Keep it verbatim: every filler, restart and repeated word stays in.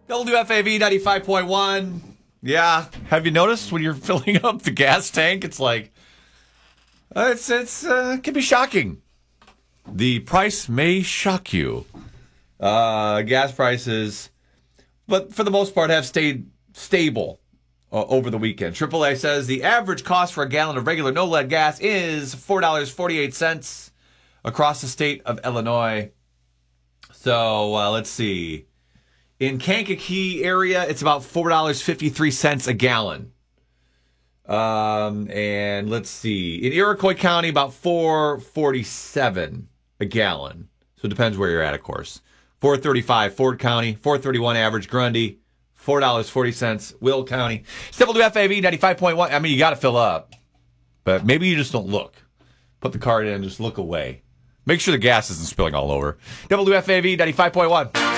W F A V ninety-five point one. Yeah. Have you noticed when you're filling up the gas tank, it's like, uh, it's, it's, uh, it can be shocking. The price may shock you. Uh, gas prices, but for the most part, have stayed stable uh, over the weekend. triple A says the average cost for a gallon of regular no-lead gas is four dollars and forty-eight cents across the state of Illinois. So uh, let's see. In Kankakee area, it's about four dollars and fifty-three cents a gallon. Um, and let's see. In Iroquois County, about four dollars and forty-seven cents a gallon. So it depends where you're at, of course. four thirty-five Ford County, four thirty-one average Grundy, four dollars and forty cents Will County. W F A V ninety-five point one. I mean, you got to fill up, but maybe you just don't look. Put the card in and just look away. Make sure the gas isn't spilling all over. W F A V ninety-five point one.